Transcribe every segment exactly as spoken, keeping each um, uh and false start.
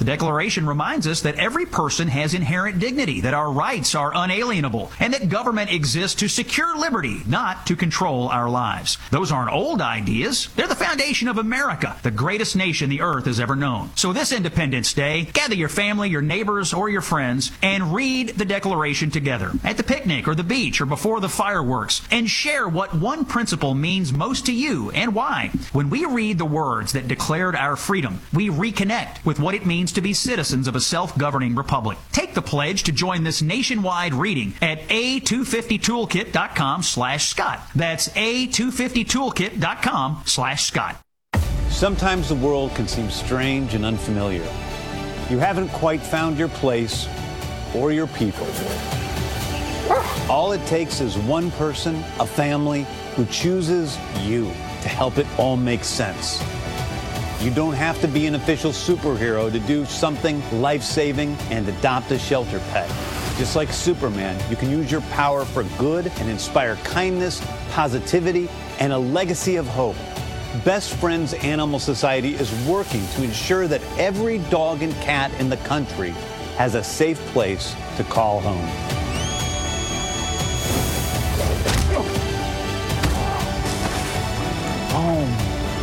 The Declaration reminds us that every person has inherent dignity, that our rights are unalienable, and that government exists to secure liberty, not to control our lives. Those aren't old ideas. They're the foundation of America, the greatest nation the earth has ever known. So this Independence Day, gather your family, your neighbors, or your friends, and read the Declaration together at the picnic or the beach or before the fireworks, and share what one principle means most to you and why. When we read the words that declared our freedom, we reconnect with what it means to be citizens of a self-governing republic. Take the pledge to join this nationwide reading at a two fifty toolkit dot com slash Scott. That's a two fifty toolkit dot com slash Scott. Sometimes the world can seem strange and unfamiliar. You haven't quite found your place or your people. All it takes is one person, a family, who chooses you to help it all make sense. You don't have to be an official superhero to do something life-saving and adopt a shelter pet. Just like Superman, you can use your power for good and inspire kindness, positivity, and a legacy of hope. Best Friends Animal Society is working to ensure that every dog and cat in the country has a safe place to call home. Home.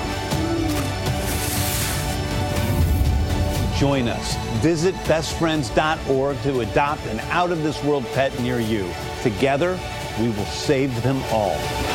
Join us. Visit best friends dot org to adopt an out-of-this-world pet near you. Together, we will save them all.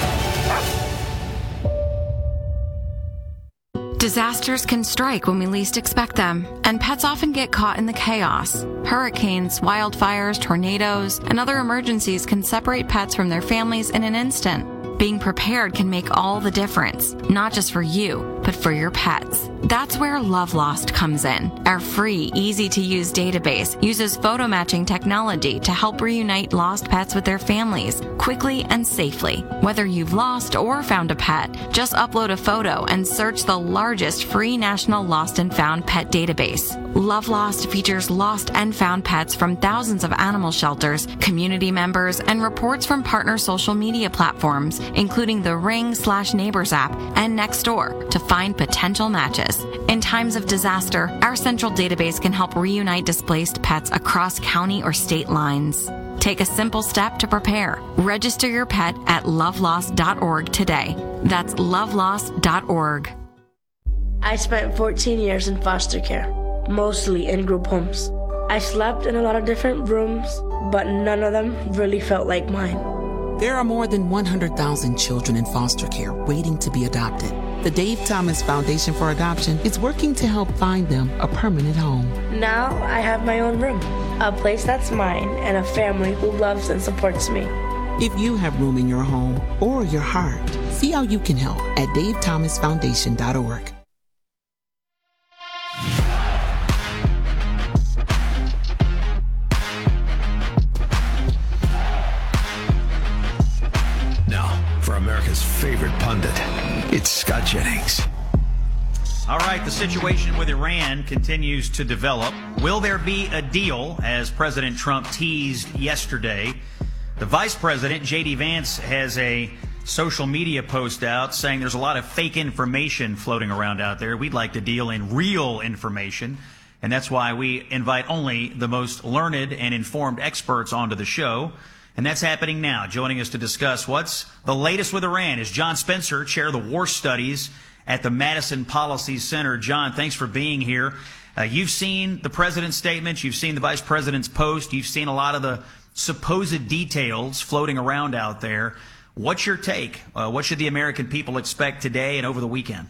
Disasters can strike when we least expect them, and pets often get caught in the chaos. Hurricanes, wildfires, tornadoes, and other emergencies can separate pets from their families in an instant. Being prepared can make all the difference, not just for you, but for your pets. That's where Love Lost comes in. Our free, easy-to-use database uses photo matching technology to help reunite lost pets with their families quickly and safely. Whether you've lost or found a pet, just upload a photo and search the largest free national lost and found pet database. Love Lost features lost and found pets from thousands of animal shelters, community members, and reports from partner social media platforms, including the Ring slash Neighbors app and Nextdoor, to find potential matches. In times of disaster, our central database can help reunite displaced pets across county or state lines. Take a simple step to prepare. Register your pet at love lost dot org today. That's love lost dot org. I spent fourteen years in foster care, mostly in group homes. I slept in a lot of different rooms, but none of them really felt like mine. There are more than one hundred thousand children in foster care waiting to be adopted. The Dave Thomas Foundation for Adoption is working to help find them a permanent home. Now I have my own room, a place that's mine, and a family who loves and supports me. If you have room in your home or your heart, see how you can help at dave thomas foundation dot org. America's favorite pundit. It's Scott Jennings. All right, the situation with Iran continues to develop. Will there be a deal, as President Trump teased yesterday? The Vice President, J D Vance, has a social media post out saying there's a lot of fake information floating around out there. We'd like to deal in real information, and that's why we invite only the most learned and informed experts onto the show. And that's happening now. Joining us to discuss what's the latest with Iran is John Spencer, chair of the war studies at the Madison Policy Center. John, thanks for being here. Uh, you've seen the president's statements. You've seen the vice president's post. You've seen a lot of the supposed details floating around out there. What's your take? Uh, what should the American people expect today and over the weekend?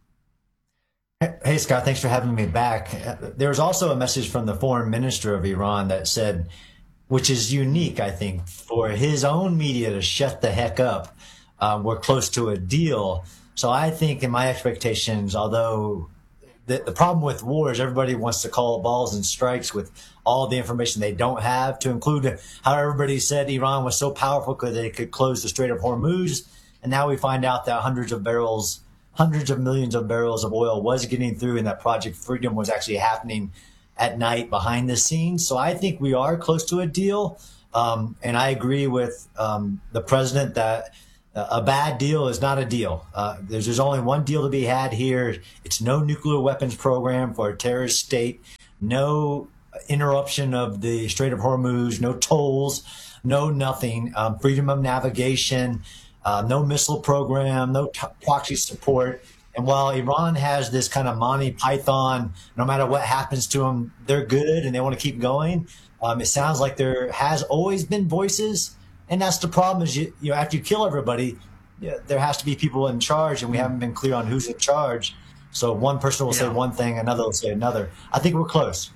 Hey, Scott, thanks for having me back. There was also a message from the foreign minister of Iran that said, which is unique, I think, for his own media to shut the heck up. Uh, we're close to a deal. So I think in my expectations, although the, the problem with war is everybody wants to call balls and strikes with all the information they don't have, to include how everybody said Iran was so powerful because they could close the Strait of Hormuz. And now we find out that hundreds of barrels, hundreds of millions of barrels of oil was getting through, and that Project Freedom was actually happening at night behind the scenes. So I think we are close to a deal. Um, and I agree with um, the president that a bad deal is not a deal. Uh, there's, there's only one deal to be had here. It's no nuclear weapons program for a terrorist state no interruption of the Strait of Hormuz, no tolls, no nothing, um, freedom of navigation, uh, no missile program, no t- proxy support. And while Iran has this kind of Monty Python, no matter what happens to them, they're good and they want to keep going. Um, it sounds like there has always been voices, and that's the problem. Is you, you know, after you kill everybody, yeah, there has to be people in charge, and we haven't been clear on who's in charge. So one person will yeah. say one thing, another will say another. I think we're close.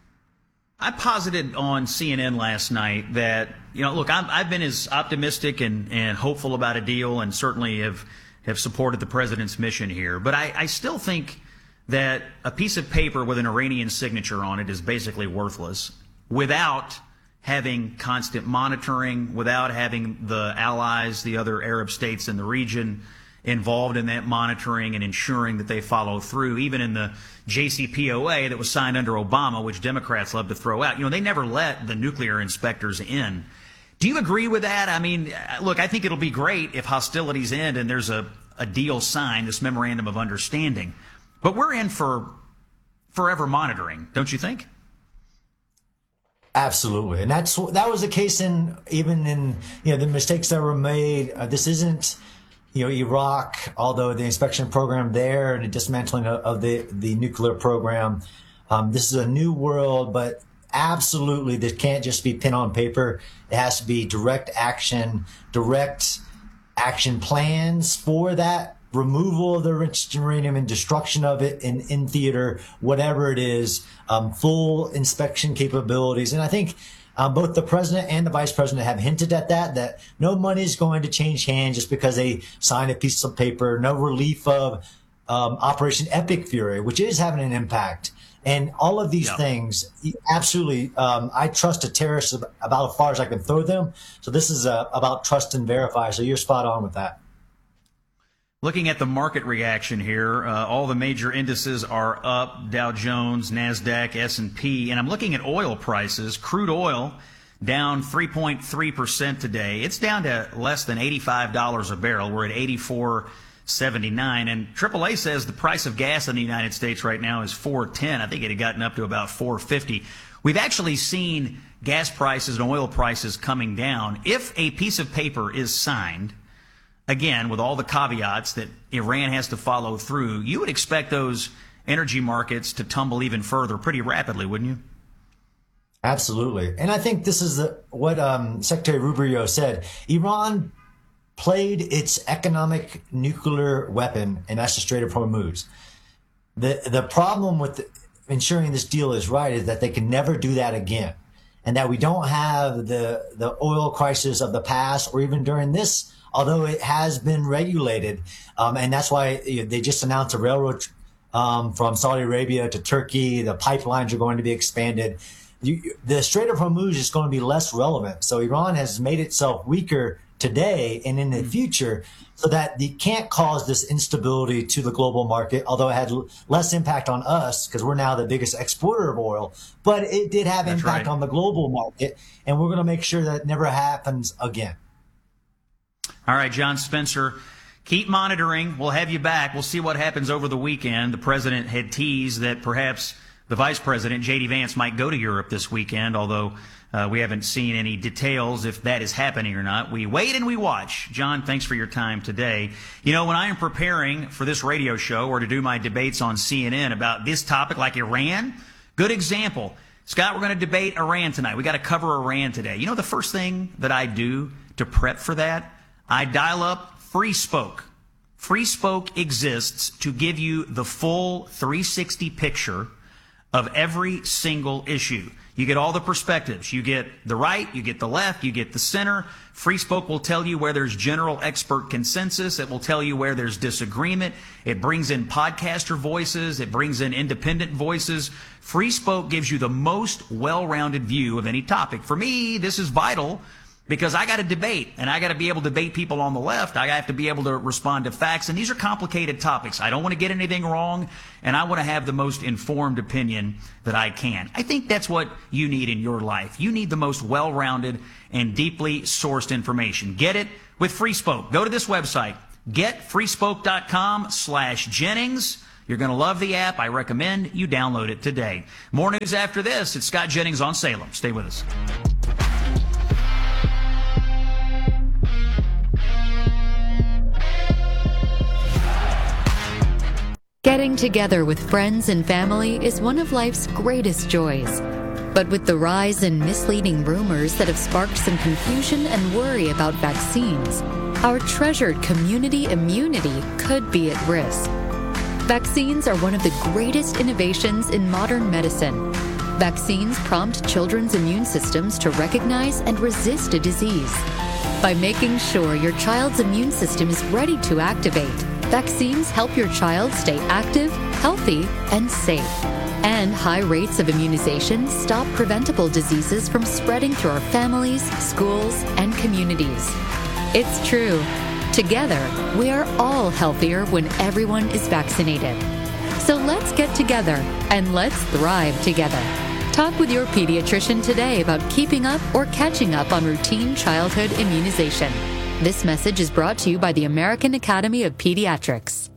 I posited on C N N last night that, you know, look, I'm, I've been as optimistic and, and hopeful about a deal, and certainly have have supported the president's mission here. But I, I still think that a piece of paper with an Iranian signature on it is basically worthless without having constant monitoring, without having the allies, the other Arab states in the region, involved in that monitoring and ensuring that they follow through. Even in the J C P O A that was signed under Obama, which Democrats love to throw out, you know, they never let the nuclear inspectors in. Do you agree with that? I mean, look, I think it'll be great if hostilities end and there's a, a deal signed, this memorandum of understanding. But we're in for forever monitoring, don't you think? Absolutely. And that's that was the case in even in, you know, the mistakes that were made. Uh, this isn't, you know, Iraq, although the inspection program there and the dismantling of, of the, the nuclear program. Um, this is a new world, but absolutely, this can't just be pen on paper. It has to be direct action, direct action plans for that removal of the enriched uranium and destruction of it in, in theater, whatever it is, um, full inspection capabilities. And I think uh, both the president and the vice president have hinted at that, that no money is going to change hands just because they sign a piece of paper, no relief of um, Operation Epic Fury, which is having an impact. And all of these yeah. things, absolutely, um, I trust a terrorist about as far as I can throw them. So this is uh, about trust and verify. So you're spot on with that. Looking at the market reaction here, uh, all the major indices are up, Dow Jones, NASDAQ, S and P. And I'm looking at oil prices. Crude oil down three point three percent today. It's down to less than eighty-five dollars a barrel. We're at eighty-four seventy-nine, and triple A says the price of gas in the United States right now is four ten. I think it had gotten up to about four fifty. We've actually seen gas prices and oil prices coming down. If a piece of paper is signed, again, with all the caveats that Iran has to follow through, you would expect those energy markets to tumble even further pretty rapidly, wouldn't you? Absolutely. And I think this is the, what um, Secretary Rubio said. Iran played its economic nuclear weapon, and that's the Strait of Hormuz. The the problem with the, ensuring this deal is right is that they can never do that again, and that we don't have the the oil crisis of the past or even during this, although it has been regulated. Um, and that's why you know, they just announced a railroad um, from Saudi Arabia to Turkey. The pipelines are going to be expanded. You, the Strait of Hormuz is going to be less relevant. So Iran has made itself weaker today and in the future so that they can't cause this instability to the global market, although it had l- less impact on us because we're now the biggest exporter of oil, but it did have That's impact right. on the global market, and we're going to make sure that it never happens again. All right, John Spencer, keep monitoring. We'll have you back. We'll see what happens over the weekend. The president had teased that perhaps the vice president, J D Vance, might go to Europe this weekend, although Uh, we haven't seen any details if that is happening or not. We wait and we watch. John, thanks for your time today. You know, when I am preparing for this radio show or to do my debates on C N N about this topic like Iran, good example. Scott, we're going to debate Iran tonight. We got to cover Iran today. You know the first thing that I do to prep for that? I dial up Free Spoke. Free Spoke exists to give you the full three sixty picture of every single issue. You get all the perspectives. You get the right, you get the left, you get the center. Free Spoke will tell you where there's general expert consensus. It will tell you where there's disagreement. It brings in podcaster voices. It brings in independent voices. Free Spoke gives you the most well-rounded view of any topic. For me, this is vital because I got to debate, and I got to be able to debate people on the left. I have to be able to respond to facts, and these are complicated topics. I don't want to get anything wrong, and I want to have the most informed opinion that I can. I think that's what you need in your life. You need the most well-rounded and deeply sourced information. Get it with Free Spoke. Go to this website, get free spoke dot com slash Jennings. You're going to love the app. I recommend you download it today. More news after this. It's Scott Jennings on Salem. Stay with us. Getting together with friends and family is one of life's greatest joys. But with the rise in misleading rumors that have sparked some confusion and worry about vaccines, our treasured community immunity could be at risk. Vaccines are one of the greatest innovations in modern medicine. Vaccines prompt children's immune systems to recognize and resist a disease. By making sure your child's immune system is ready to activate, vaccines help your child stay active, healthy, and safe. And high rates of immunization stop preventable diseases from spreading through our families, schools, and communities. It's true. Together, we are all healthier when everyone is vaccinated. So let's get together and let's thrive together. Talk with your pediatrician today about keeping up or catching up on routine childhood immunization. This message is brought to you by the American Academy of Pediatrics.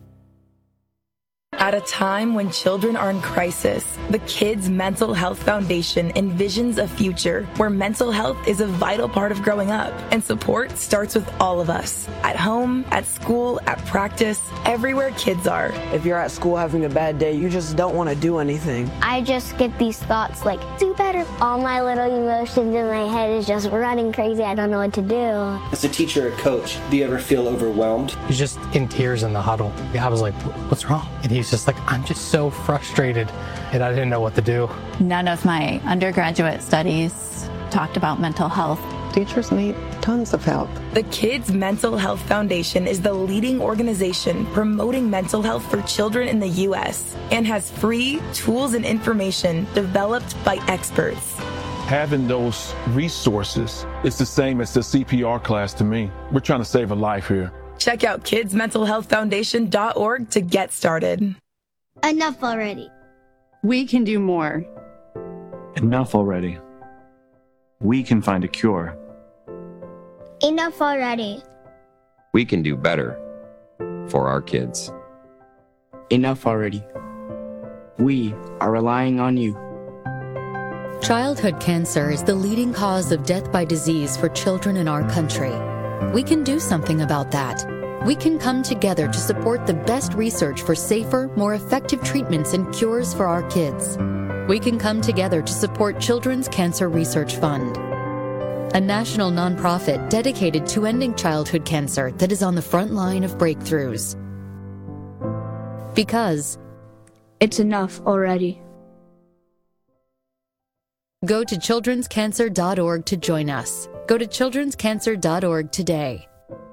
At a time when children are in crisis, the Kids Mental Health Foundation envisions a future where mental health is a vital part of growing up, and support starts with all of us. At home, at school, at practice, everywhere kids are. If you're at school having a bad day, you just don't want to do anything. I just get these thoughts like, do better. All my little emotions in my head is just running crazy. I don't know what to do. As a teacher or coach, do you ever feel overwhelmed? He's just in tears in the huddle. I was like, what's wrong? And he's just like, I'm just so frustrated, and I didn't know what to do. None of my undergraduate studies talked about mental health. Teachers need tons of help. The Kids Mental Health Foundation is the leading organization promoting mental health for children in the U S and has free tools and information developed by experts. Having those resources is the same as the C P R class to me. We're trying to save a life here. Check out kids mental health foundation dot org to get started. Enough already. We can do more. Enough already. We can find a cure. Enough already. We can do better for our kids. Enough already. We are relying on you. Childhood cancer is the leading cause of death by disease for children in our country. We can do something about that. We can come together to support the best research for safer, more effective treatments and cures for our kids. We can come together to support Children's Cancer Research Fund, a national nonprofit dedicated to ending childhood cancer that is on the front line of breakthroughs. Because it's enough already. Go to children's cancer dot org to join us. Go to children's cancer dot org today.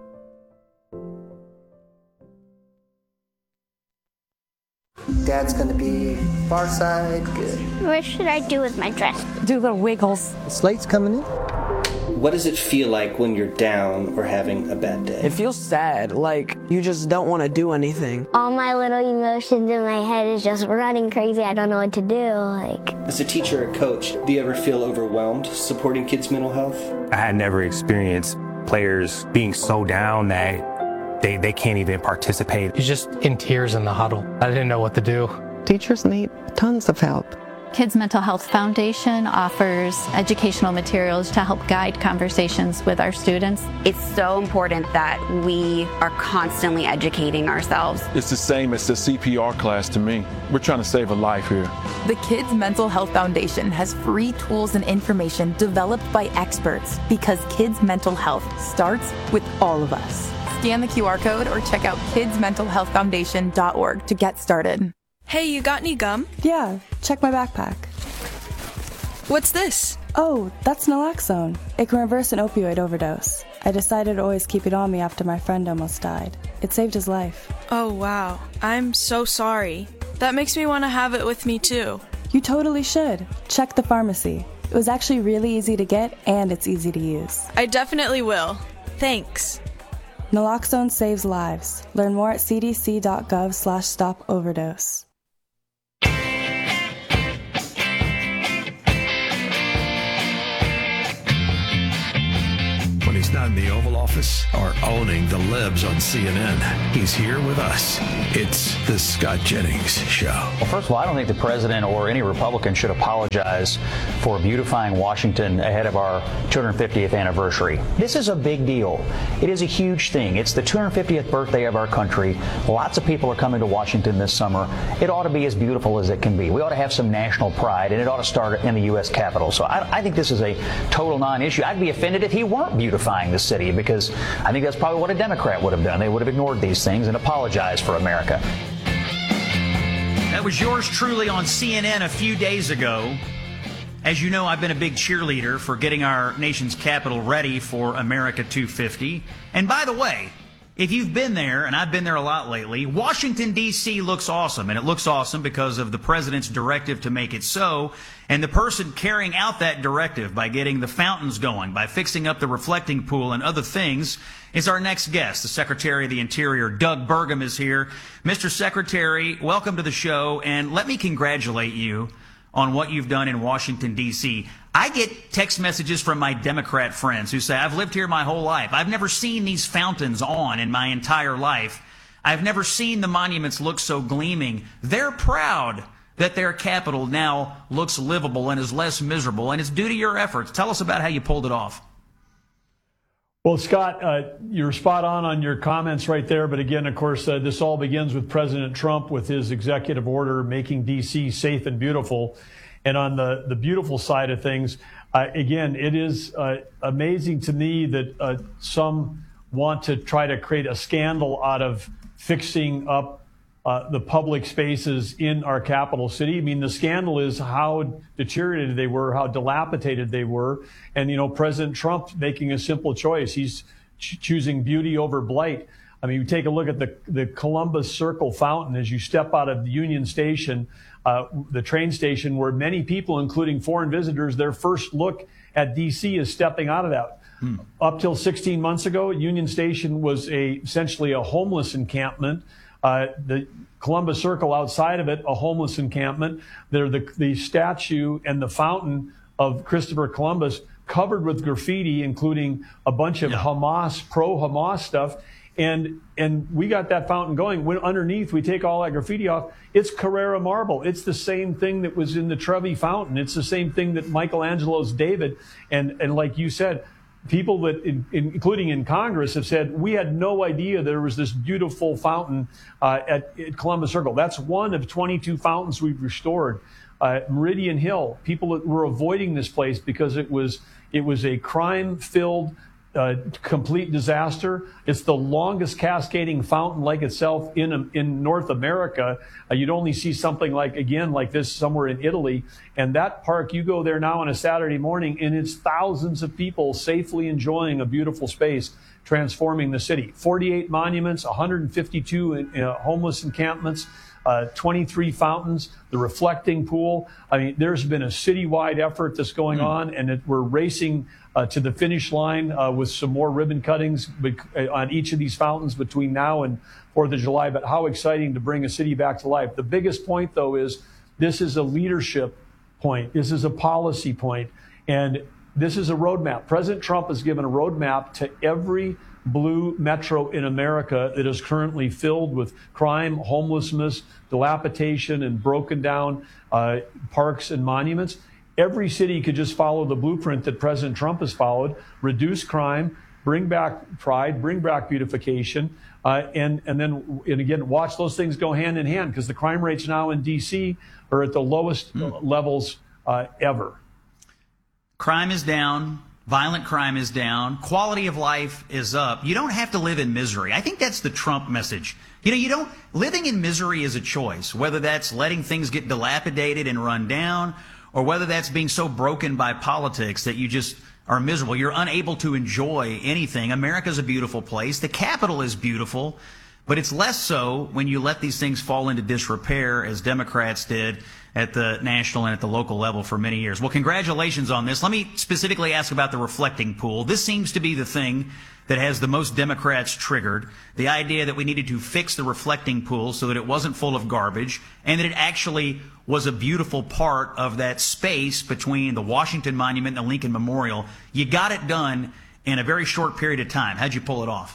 Dad's gonna be far side, good. What should I do with my dress? Do the wiggles. The slate's coming in. What does it feel like when you're down or having a bad day? It feels sad, like you just don't want to do anything. All my little emotions in my head is just running crazy. I don't know what to do. Like, as a teacher or coach, do you ever feel overwhelmed supporting kids' mental health? I had never experienced players being so down that they, they can't even participate. He's just in tears in the huddle. I didn't know what to do. Teachers need tons of help. Kids Mental Health Foundation offers educational materials to help guide conversations with our students. It's so important that we are constantly educating ourselves. It's the same as the C P R class to me. We're trying to save a life here. The Kids Mental Health Foundation has free tools and information developed by experts because kids' mental health starts with all of us. Scan the Q R code or check out kids mental health foundation dot org to get started. Hey, you got any gum? Yeah, check my backpack. What's this? Oh, that's naloxone. It can reverse an opioid overdose. I decided to always keep it on me after my friend almost died. It saved his life. Oh, wow. I'm so sorry. That makes me want to have it with me, too. You totally should. Check the pharmacy. It was actually really easy to get, and it's easy to use. I definitely will. Thanks. Naloxone saves lives. Learn more at c d c dot gov slash stop overdose. When he's not time the Oval Office are owning the libs on C N N. He's here with us. It's the Scott Jennings Show. Well, first of all, I don't think the president or any Republican should apologize for beautifying Washington ahead of our two hundred fiftieth anniversary. This is a big deal. It is a huge thing. It's the two hundred fiftieth birthday of our country. Lots of people are coming to Washington this summer. It ought to be as beautiful as it can be. We ought to have some national pride, and it ought to start in the U S Capitol. So I, I think this is a total non-issue. I'd be offended if he weren't beautifying the city, because I think that's probably what a Democrat would have done. They would have ignored these things and apologized for America. That was yours truly on C N N a few days ago. As you know, I've been a big cheerleader for getting our nation's capital ready for America two fifty. And by the way, if you've been there, and I've been there a lot lately, Washington, D C looks awesome. And it looks awesome because of the president's directive to make it so. And the person carrying out that directive by getting the fountains going, by fixing up the reflecting pool and other things, is our next guest. The Secretary of the Interior, Doug Burgum, is here. Mister Secretary, welcome to the show. And let me congratulate you on what you've done in Washington, D C. I get text messages from my Democrat friends who say, I've lived here my whole life. I've never seen these fountains on in my entire life. I've never seen the monuments look so gleaming. They're proud that their capital now looks livable and is less miserable, and it's due to your efforts. Tell us about how you pulled it off. Well, Scott, uh, you're spot on on your comments right there. But again, of course, uh, this all begins with President Trump with his executive order making D C safe and beautiful. And on the, the beautiful side of things, uh, again, it is uh, amazing to me that uh, some want to try to create a scandal out of fixing up uh, the public spaces in our capital city. I mean, the scandal is how deteriorated they were, how dilapidated they were. And, you know, President Trump making a simple choice. He's ch- choosing beauty over blight. I mean, you take a look at the, the Columbus Circle fountain as you step out of the Union Station, uh, the train station, where many people, including foreign visitors, their first look at D C is stepping out of that. Hmm. Up till sixteen months ago, Union Station was a essentially a homeless encampment. Uh, the Columbus Circle outside of it, a homeless encampment. There, the, the statue and the fountain of Christopher Columbus covered with graffiti, including a bunch of yeah. Hamas, pro-Hamas stuff. And and we got that fountain going. When underneath, we take all that graffiti off. It's Carrara marble. It's the same thing that was in the Trevi fountain. It's the same thing that Michelangelo's David. And, and like you said, people that, in, including in Congress, have said, we had no idea there was this beautiful fountain uh, at, at Columbus Circle. That's one of twenty-two fountains we've restored. Uh, Meridian Hill, people that were avoiding this place because it was it was a crime-filled, uh, complete disaster. It's the longest cascading fountain like itself in in North America. Uh, you'd only see something like, again, like this somewhere in Italy. And that park, you go there now on a Saturday morning, and it's thousands of people safely enjoying a beautiful space, transforming the city. forty-eight monuments, one hundred fifty-two in, uh, homeless encampments, uh, twenty-three fountains, the reflecting pool. I mean, there's been a citywide effort that's going mm. on, and it, we're racing uh, to the finish line uh, with some more ribbon cuttings bec- on each of these fountains between now and fourth of July. But how exciting to bring a city back to life. The biggest point, though, is this is a leadership point. This is a policy point, and this is a roadmap. President Trump has given a roadmap to every blue metro in America that is currently filled with crime, homelessness, dilapidation, and broken down uh, parks and monuments. Every city could just follow the blueprint that President Trump has followed, reduce crime, bring back pride, bring back beautification, uh, and, and then, and again, watch those things go hand in hand, because the crime rates now in D C are at the lowest mm. levels uh, ever. Crime is down. Violent crime is down. Quality of life is up. You don't have to live in misery. I think that's the Trump message. You know, you don't, living in misery is a choice, whether that's letting things get dilapidated and run down, or whether that's being so broken by politics that you just are miserable. You're unable to enjoy anything. America's a beautiful place. The Capitol is beautiful, but it's less so when you let these things fall into disrepair, as Democrats did at the national and at the local level for many years. Well, congratulations on this. Let me specifically ask about the reflecting pool. This seems to be the thing that has the most Democrats triggered, the idea that we needed to fix the reflecting pool so that it wasn't full of garbage and that it actually was a beautiful part of that space between the Washington Monument and the Lincoln Memorial. You got it done in a very short period of time. How'd you pull it off?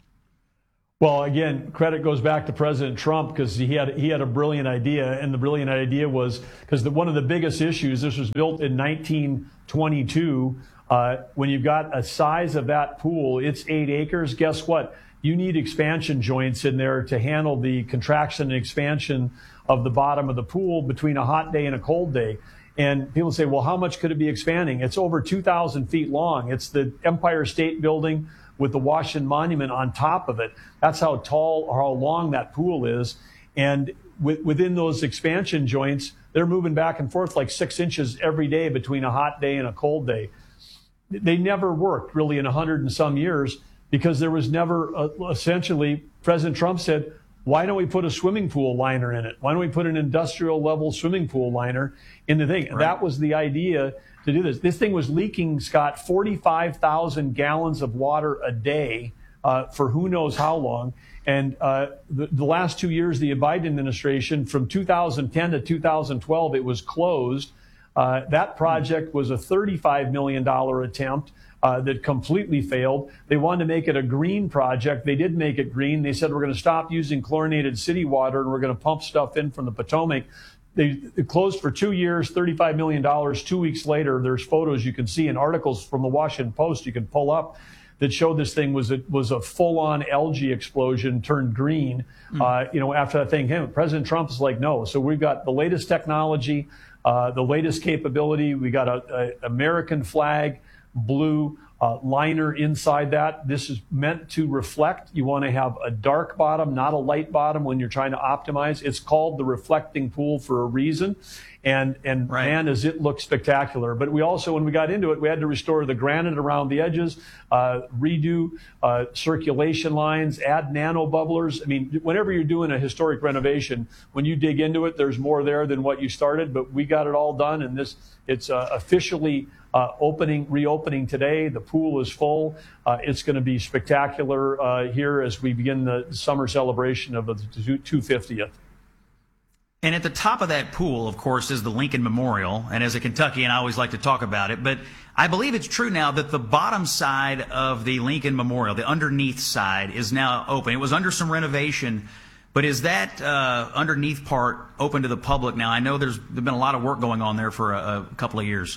Well, again, credit goes back to President Trump because he had he had a brilliant idea, and the brilliant idea was because one of the biggest issues, this was built in nineteen twenty-two, uh, when you've got a size of that pool, it's eight acres. Guess what? You need expansion joints in there to handle the contraction and expansion of the bottom of the pool between a hot day and a cold day. And people say, well, how much could it be expanding? It's over two thousand feet long. It's the Empire State Building with the Washington Monument on top of it. That's how tall or how long that pool is. And with, within those expansion joints, they're moving back and forth like six inches every day between a hot day and a cold day. They never worked really in a hundred and some years because there was never, uh, essentially, President Trump said, why don't we put a swimming pool liner in it? Why don't we put an industrial level swimming pool liner in the thing? Right. That was the idea to do this. This thing was leaking, Scott, forty-five thousand gallons of water a day uh, for who knows how long. And uh, the, the last two years, the Biden administration, from two thousand ten to two thousand twelve, it was closed. Uh, that project was a thirty-five million dollars attempt uh, that completely failed. They wanted to make it a green project. They did make it green. They said, we're going to stop using chlorinated city water and we're going to pump stuff in from the Potomac. They it closed for two years, thirty-five million dollars. Two weeks later, there's photos you can see and articles from the Washington Post you can pull up that showed this thing was a, was a full-on algae explosion turned green. Mm. Uh, you know, after that thing came, President Trump is like, no. So we've got the latest technology, uh, the latest capability. We got a, a American flag, blue uh, liner inside that. This is meant to reflect. You want to have a dark bottom, not a light bottom when you're trying to optimize. It's called the reflecting pool for a reason. And, and right. man, does it look spectacular. But we also, when we got into it, we had to restore the granite around the edges, uh, redo uh, circulation lines, add nano bubblers. I mean, whenever you're doing a historic renovation, when you dig into it, there's more there than what you started. But we got it all done, and this it's uh, officially uh, opening, reopening today. The pool is full. Uh, it's going to be spectacular uh, here as we begin the summer celebration of the two hundred fiftieth. And at the top of that pool, of course, is the Lincoln Memorial. And as a Kentuckian, I always like to talk about it. But I believe it's true now that the bottom side of the Lincoln Memorial, the underneath side, is now open. It was under some renovation. But is that uh, underneath part open to the public now? I know there's, there's been a lot of work going on there for a, a couple of years.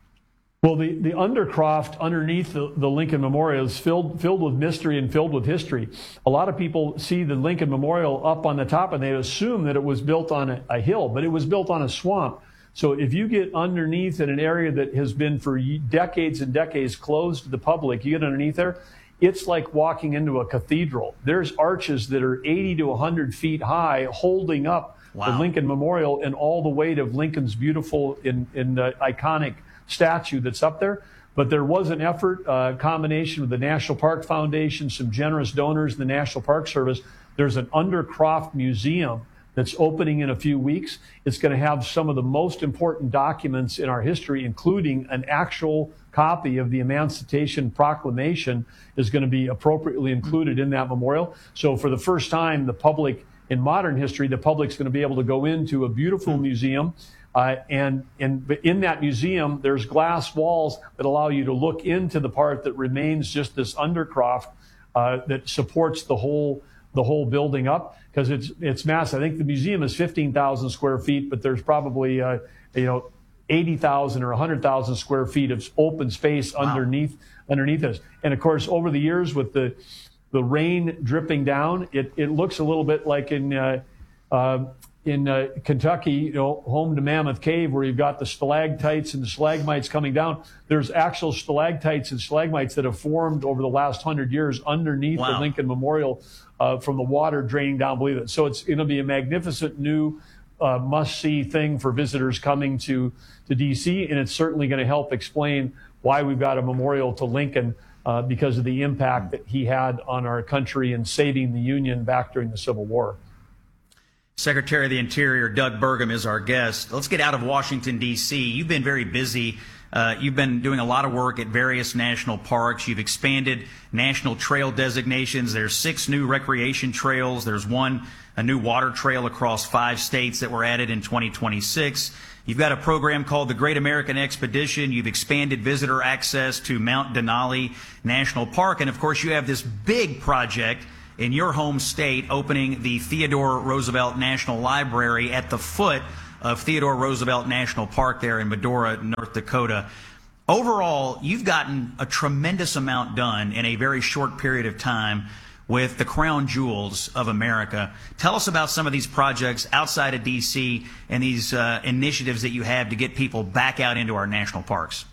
Well, the, the undercroft underneath the, the Lincoln Memorial is filled filled with mystery and filled with history. A lot of people see the Lincoln Memorial up on the top and they assume that it was built on a, a hill, but it was built on a swamp. So if you get underneath in an area that has been for decades and decades closed to the public, you get underneath there, it's like walking into a cathedral. There's arches that are eighty to one hundred feet high holding up wow. the Lincoln Memorial and all the weight of Lincoln's beautiful and, and uh, iconic statue that's up there. But there was an effort, a uh, combination with the National Park Foundation, some generous donors, the National Park Service. There's an Undercroft Museum that's opening in a few weeks. It's going to have some of the most important documents in our history, including an actual copy of the Emancipation Proclamation is going to be appropriately included in that memorial. So for the first time, the public, in modern history, the public's going to be able to go into a beautiful museum. Uh, and in, in that museum, there's glass walls that allow you to look into the part that remains just this undercroft uh, that supports the whole the whole building up, because it's it's massive. I think the museum is fifteen thousand square feet, but there's probably uh, you know eighty thousand or one hundred thousand square feet of open space wow. underneath underneath us. And of course, over the years with the the rain dripping down, it it looks a little bit like in. Uh, uh, In uh, Kentucky, you know, home to Mammoth Cave, where you've got the stalactites and the stalagmites coming down. There's actual stalactites and stalagmites that have formed over the last hundred years underneath wow. the Lincoln Memorial uh, from the water draining down below it. So it's going to be a magnificent new uh, must-see thing for visitors coming to, to D C, and it's certainly going to help explain why we've got a memorial to Lincoln uh, because of the impact that he had on our country in saving the Union back during the Civil War. Secretary of the Interior Doug Burgum is our guest. Let's get out of Washington, D C. You've been very busy. Uh, you've been doing a lot of work at various national parks. You've expanded national trail designations. There's six new recreation trails. There's one, a new water trail across five states that were added in twenty twenty-six. You've got a program called the Great American Expedition. You've expanded visitor access to Mount Denali National Park. And, of course, you have this big project in your home state opening the Theodore Roosevelt National Library at the foot of Theodore Roosevelt National Park there in Medora, North Dakota. Overall, you've gotten a tremendous amount done in a very short period of time with the crown jewels of America. Tell us about some of these projects outside of D C and these uh, initiatives that you have to get people back out into our national parks.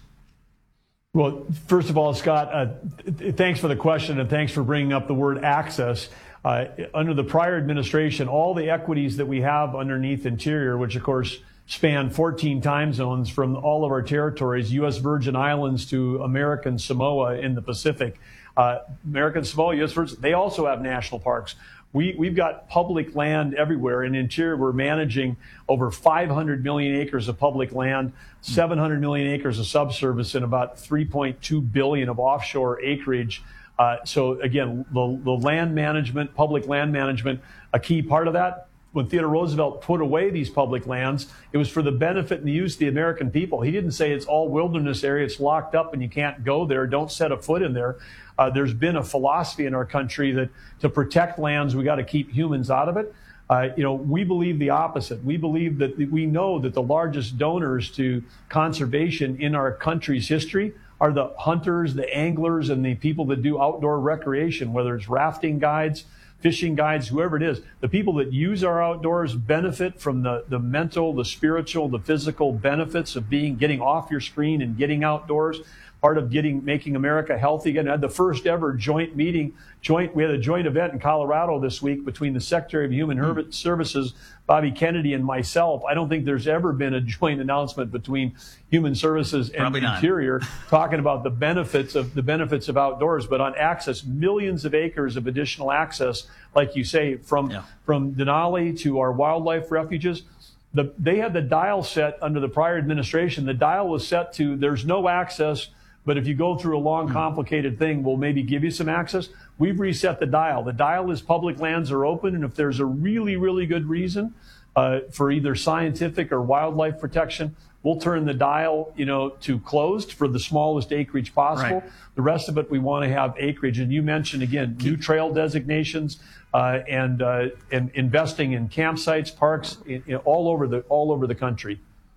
Well, first of all, Scott, uh, th- thanks for the question, and thanks for bringing up the word access. Uh, under the prior administration, all the equities that we have underneath Interior, which of course span fourteen time zones from all of our territories, U S Virgin Islands to American Samoa in the Pacific, uh, American Samoa, U S Virgin, they also have national parks. We, we've got public land everywhere. In Interior, we're managing over five hundred million acres of public land, seven hundred million acres of subsurface, and about three point two billion of offshore acreage. Uh, so again, the, the land management, public land management, a key part of that. When Theodore Roosevelt put away these public lands, it was for the benefit and the use of the American people. He didn't say it's all wilderness area, it's locked up and you can't go there, don't set a foot in there. Uh, there's been a philosophy in our country that to protect lands, we got to keep humans out of it. Uh, you know, we believe the opposite. We believe that we know that the largest donors to conservation in our country's history are the hunters, the anglers, and the people that do outdoor recreation, whether it's rafting guides, fishing guides, whoever it is. The people that use our outdoors benefit from the, the mental, the spiritual, the physical benefits of being getting off your screen and getting outdoors. Part of getting making America healthy again. I had the first ever joint meeting, joint. We had a joint event in Colorado this week between the Secretary of Human mm. Services, Bobby Kennedy, and myself. I don't think there's ever been a joint announcement between Human Services and Probably Interior not. talking about the benefits of the benefits of outdoors. But on access, millions of acres of additional access, like you say, from yeah. from Denali to our wildlife refuges. The, they had the dial set under the prior administration. The dial was set to there's no access. But if you go through a long, complicated thing, we'll maybe give you some access. We've reset the dial. The dial is public lands are open, and if there's a really, really good reason uh, for either scientific or wildlife protection, we'll turn the dial, you know, to closed for the smallest acreage possible. Right. The rest of it, we want to have acreage. And you mentioned, again, new trail designations uh, and uh, and investing in campsites, parks, in, in, all over the all over the country.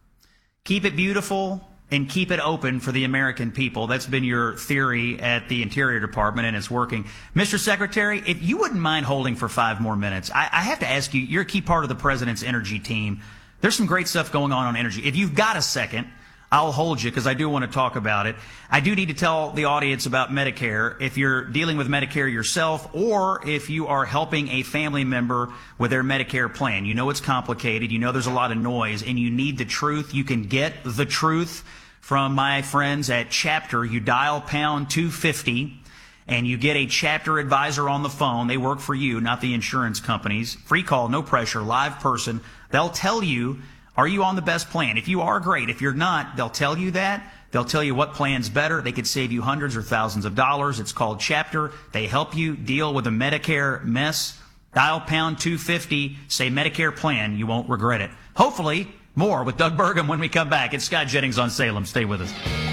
Keep it beautiful and keep it open for the American people. That's been your theory at the Interior Department, and it's working. Mister Secretary, if you wouldn't mind holding for five more minutes, I, I have to ask you, you're a key part of the President's energy team. There's some great stuff going on on energy. If you've got a second, I'll hold you because I do want to talk about it. I do need to tell the audience about Medicare. If you're dealing with Medicare yourself, or if you are helping a family member with their Medicare plan, you know it's complicated, you know there's a lot of noise, and you need the truth. You can get the truth from my friends at Chapter. You dial pound two fifty, and you get a Chapter advisor on the phone. They work for you, not the insurance companies. Free call, no pressure, live person. They'll tell you, are you on the best plan? If you are, great. If you're not, they'll tell you that. They'll tell you what plan's better. They could save you hundreds or thousands of dollars. It's called Chapter. They help you deal with a Medicare mess. Dial pound two fifty, say Medicare plan. You won't regret it. Hopefully, more with Doug Burgum when we come back. It's Scott Jennings on Salem. Stay with us.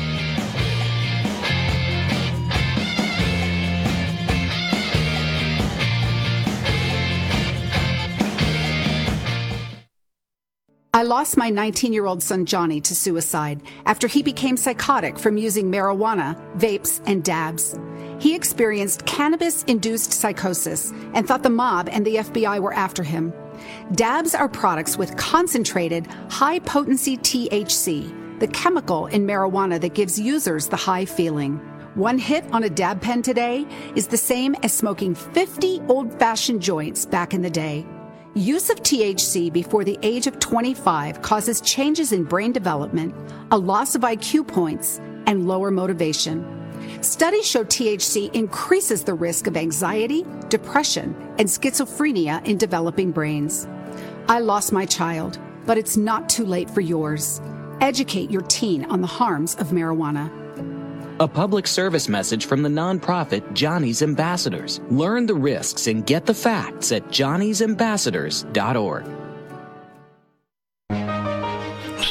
I lost my nineteen-year-old son Johnny to suicide after he became psychotic from using marijuana, vapes, and dabs. He experienced cannabis-induced psychosis and thought the mob and the F B I were after him. Dabs are products with concentrated, high-potency T H C, the chemical in marijuana that gives users the high feeling. One hit on a dab pen today is the same as smoking fifty old-fashioned joints back in the day. Use of T H C before the age of twenty-five causes changes in brain development, a loss of I Q points, and lower motivation. Studies show T H C increases the risk of anxiety, depression, and schizophrenia in developing brains. I lost my child, but it's not too late for yours. Educate your teen on the harms of marijuana. A public service message from the nonprofit Johnny's Ambassadors. Learn the risks and get the facts at johnny's ambassadors dot org.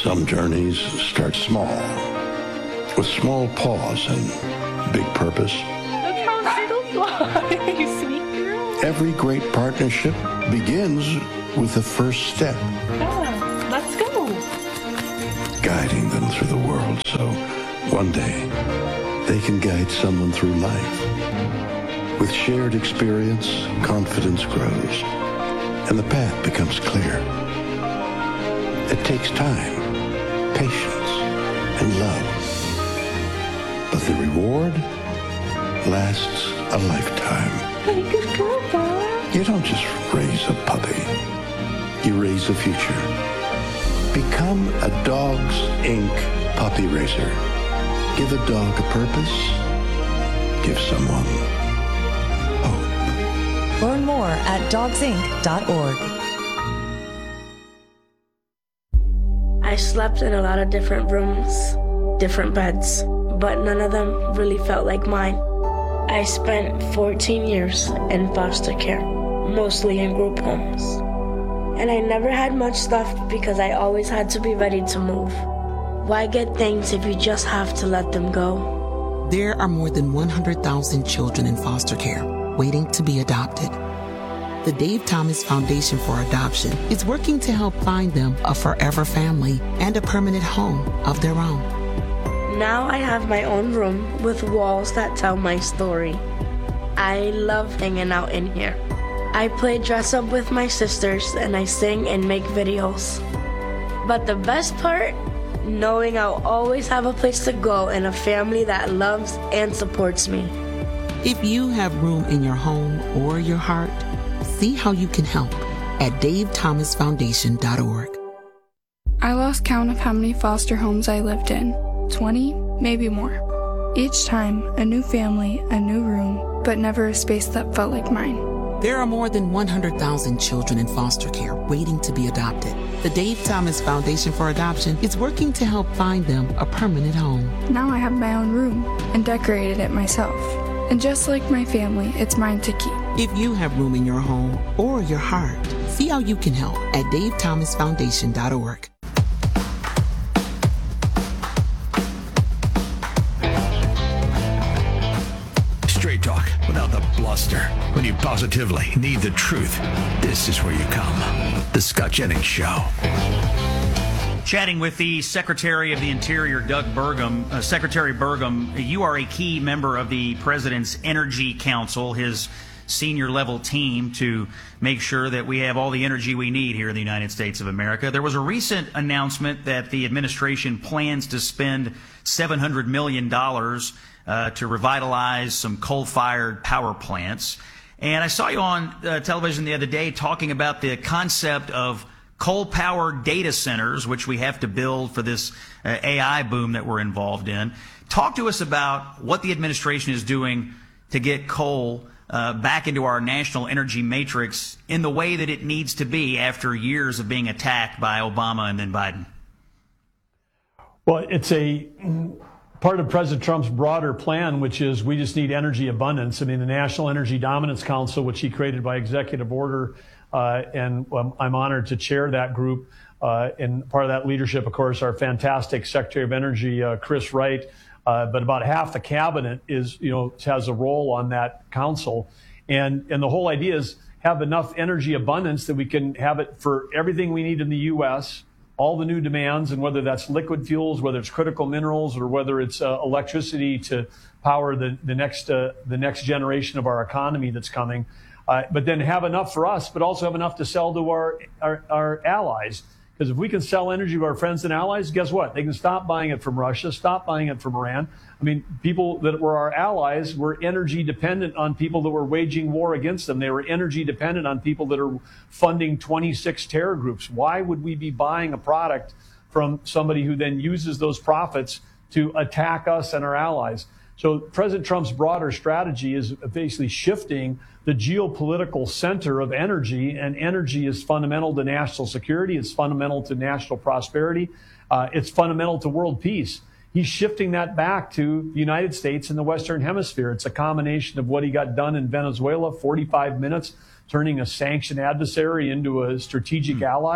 Some journeys start small, with small pause and big purpose. That's how Skittles fly, you sweet girl. Every great partnership begins with the first step. Yeah, let's go. Guiding them through the world so one day they can guide someone through life. With shared experience, confidence grows, and the path becomes clear. It takes time, patience, and love. But the reward lasts a lifetime. Good girl, Dad. You don't just raise a puppy. You raise a future. Become a Dogs Incorporated puppy raiser. Give a dog a purpose. Give someone hope. Learn more at dogs inc dot org. I slept in a lot of different rooms, different beds, but none of them really felt like mine. I spent fourteen years in foster care, mostly in group homes. And I never had much stuff because I always had to be ready to move. Why get things if you just have to let them go? There are more than one hundred thousand children in foster care waiting to be adopted. The Dave Thomas Foundation for Adoption is working to help find them a forever family and a permanent home of their own. Now I have my own room with walls that tell my story. I love hanging out in here. I play dress up with my sisters and I sing and make videos. But the best part? Knowing I'll always have a place to go and a family that loves and supports me. If you have room in your home or your heart, see how you can help at dave thomas foundation dot org. I lost count of how many foster homes I lived in. twenty, maybe more. Each time, a new family, a new room, but never a space that felt like mine. There are more than one hundred thousand children in foster care waiting to be adopted. The Dave Thomas Foundation for Adoption is working to help find them a permanent home. Now I have my own room and decorated it myself. And just like my family, it's mine to keep. If you have room in your home or your heart, see how you can help at dave thomas foundation dot org. Straight talk without the bluster. When you positively need the truth, this is where you come. The Scott Jennings Show. Chatting with the Secretary of the Interior, Doug Burgum. Uh, Secretary Burgum, you are a key member of the President's Energy Council, his senior level team to make sure that we have all the energy we need here in the United States of America. There was a recent announcement that the administration plans to spend seven hundred million dollars uh, to revitalize some coal-fired power plants. And I saw you on uh, television the other day talking about the concept of coal-powered data centers, which we have to build for this uh, A I boom that we're involved in. Talk to us about what the administration is doing to get coal uh, back into our national energy matrix in the way that it needs to be after years of being attacked by Obama and then Biden. Well, it's a part of President Trump's broader plan, which is we just need energy abundance. I mean, the National Energy Dominance Council, which he created by executive order, Uh, and um, I'm honored to chair that group. Uh, and part of that leadership, of course, our fantastic Secretary of Energy, uh, Chris Wright. Uh, but about half the cabinet is, you know, has a role on that council. And, and the whole idea is have enough energy abundance that we can have it for everything we need in the U S, all the new demands, and whether that's liquid fuels, whether it's critical minerals, or whether it's uh, electricity to power the, the next uh, the next generation of our economy that's coming. Uh, but then have enough for us, but also have enough to sell to our, our, our allies. Because if we can sell energy to our friends and allies, guess what? They can stop buying it from Russia, stop buying it from Iran. I mean, people that were our allies were energy dependent on people that were waging war against them. They were energy dependent on people that are funding twenty-six terror groups. Why would we be buying a product from somebody who then uses those profits to attack us and our allies? So President Trump's broader strategy is basically shifting the geopolitical center of energy, and energy is fundamental to national security. It's fundamental to national prosperity. Uh, it's fundamental to world peace. He's shifting that back to the United States and the Western Hemisphere. It's a combination of what he got done in Venezuela, forty-five minutes, turning a sanctioned adversary into a strategic ally.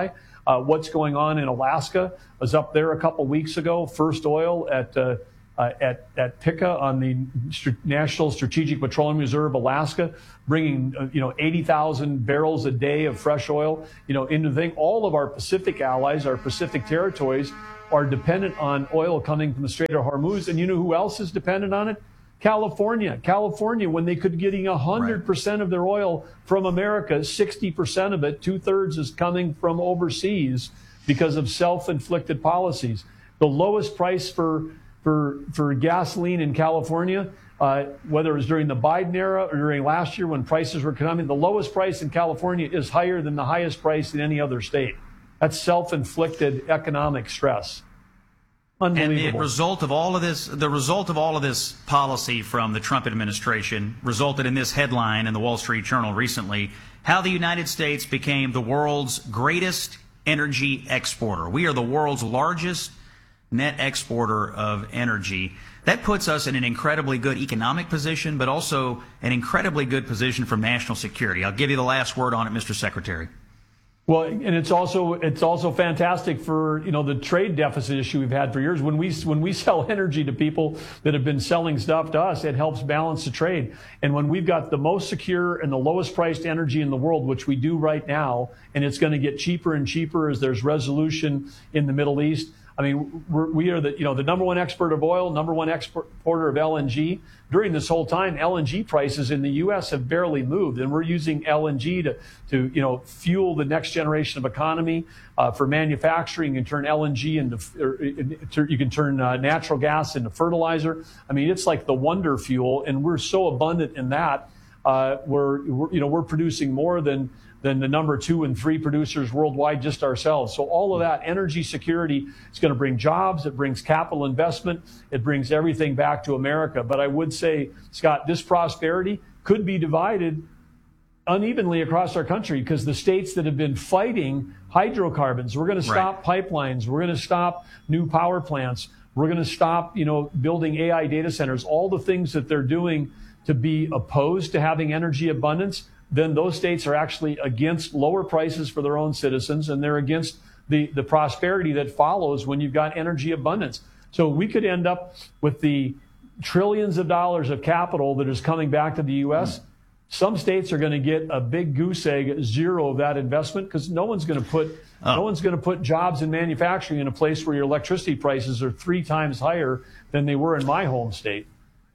Uh, what's going on in Alaska? I was up there a couple weeks ago. First oil at uh, uh, at at P I C A on the St- National Strategic Petroleum Reserve, Alaska, bringing uh, you know eighty thousand barrels a day of fresh oil. You know, into the thing. All of our Pacific allies, our Pacific territories, are dependent on oil coming from the Strait of Hormuz. And you know who else is dependent on it? California. California, when they could getting one hundred percent of their oil from America, sixty percent of it, two-thirds is coming from overseas because of self-inflicted policies. The lowest price for for for gasoline in California, uh, whether it was during the Biden era or during last year when prices were coming, the lowest price in California is higher than the highest price in any other state. That's self-inflicted economic stress. Unbelievable. And the result of all of this, the result of all of this policy from the Trump administration resulted in this headline in the Wall Street Journal recently: how the United States became the world's greatest energy exporter. We are the world's largest net exporter of energy. That puts us in an incredibly good economic position, but also an incredibly good position for national security. I'll give you the last word on it, Mister Secretary. Well, and it's also it's also fantastic for, you know, the trade deficit issue we've had for years. When we when we sell energy to people that have been selling stuff to us, it helps balance the trade. And when we've got the most secure and the lowest priced energy in the world, which we do right now, and it's going to get cheaper and cheaper as there's resolution in the Middle East. I mean, we're, we are the you know the number one exporter of oil, number one exporter of L N G. During this whole time, L N G prices in the U S have barely moved, and we're using L N G to to you know fuel the next generation of economy. Uh, for manufacturing, you can turn L N G into or, you can turn uh, natural gas into fertilizer. I mean, it's like the wonder fuel, and we're so abundant in that. Uh, we're, we're you know we're producing more than. than the number two and three producers worldwide, just ourselves. So all of that energy security is going to bring jobs. It brings capital investment. It brings everything back to America. But I would say, Scott, this prosperity could be divided unevenly across our country because the states that have been fighting hydrocarbons, we're going to stop right. pipelines. We're going to stop new power plants. We're going to stop, you know, building A I data centers, all the things that they're doing to be opposed to having energy abundance. Then those states are actually against lower prices for their own citizens, and they're against the, the prosperity that follows when you've got energy abundance. So we could end up with the trillions of dollars of capital that is coming back to the U S. Mm. Some states are going to get a big goose egg, zero of that investment, because no one's going to put oh. no one's going to put jobs in manufacturing in a place where your electricity prices are three times higher than they were in my home state.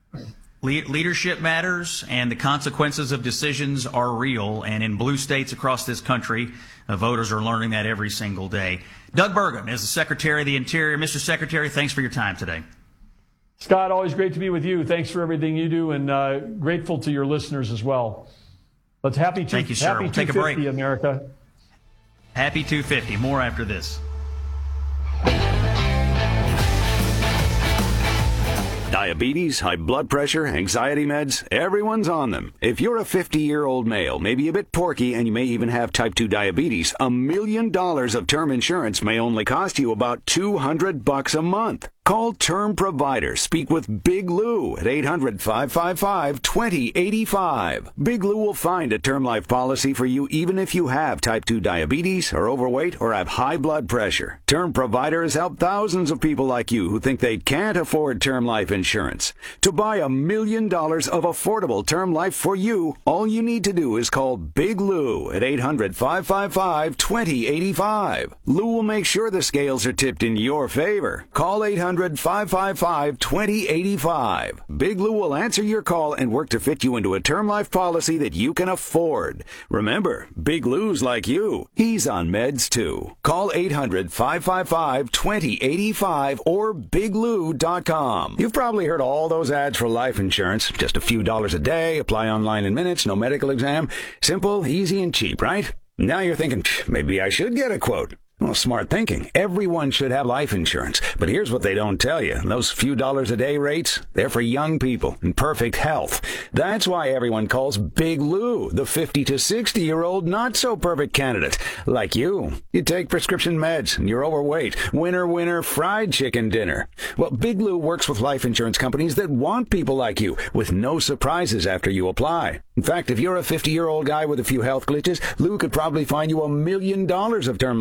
Leadership matters, and the consequences of decisions are real. And in blue states across this country, uh, voters are learning that every single day. Doug Burgum is the Secretary of the Interior. Mister Secretary, thanks for your time today. Scott, always great to be with you. Thanks for everything you do, and uh, grateful to your listeners as well. Let's happy to Thank you, sir. Happy we'll take a break. America. Happy two fifty. More after this. Diabetes, high blood pressure, anxiety meds, everyone's on them. If you're a fifty-year-old male, maybe a bit porky, and you may even have type two diabetes, a million dollars of term insurance may only cost you about two hundred bucks a month. Call Term Provider. Speak with Big Lou at eight hundred, five five five, two zero eight five. Big Lou will find a term life policy for you even if you have type two diabetes, are overweight, or have high blood pressure. Term Provider has helped thousands of people like you who think they can't afford term life insurance. To buy a million dollars of affordable term life for you, all you need to do is call Big Lou at eight hundred, five five five, two zero eight five. Lou will make sure the scales are tipped in your favor. Call eight hundred, five five five, two zero eight five. Big Lou will answer your call and work to fit you into a term life policy that you can afford. Remember, Big Lou's like you. He's on meds too. Call eight hundred, five five five, two zero eight five or big lou dot com. You've probably heard all those ads for life insurance. Just a few dollars a day, apply online in minutes, no medical exam. Simple, easy, and cheap, right? Now you're thinking, maybe I should get a quote. Well, smart thinking. Everyone should have life insurance. But here's what they don't tell you. Those few dollars a day rates, they're for young people in perfect health. That's why everyone calls Big Lou the fifty to sixty-year-old not-so-perfect candidate. Like you. You take prescription meds, and you're overweight. Winner, winner, fried chicken dinner. Well, Big Lou works with life insurance companies that want people like you, with no surprises after you apply. In fact, if you're a fifty-year-old guy with a few health glitches, Lou could probably find you a million dollars of term life coverage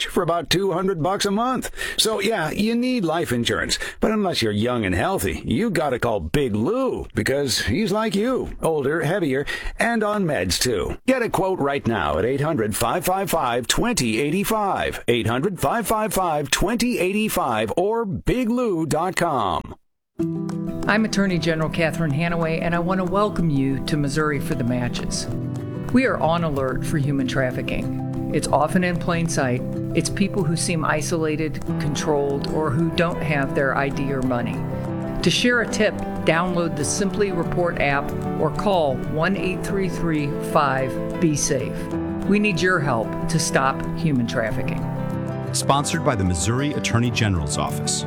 coverage for about two hundred bucks a month. So yeah, you need life insurance. But unless you're young and healthy, you gotta call Big Lou, because he's like you, older, heavier, and on meds too. Get a quote right now at eight hundred, five five five, two zero eight five, eight hundred, five five five, two zero eight five, or big lou dot com. I'm Attorney General Catherine Hanaway, and I want to welcome you to Missouri for the Matches. We are on alert for human trafficking. It's often in plain sight. It's people who seem isolated, controlled, or who don't have their I D or money. To share a tip, download the Simply Report app or call one eight three three, five, be safe. We need your help to stop human trafficking. Sponsored by the Missouri Attorney General's Office.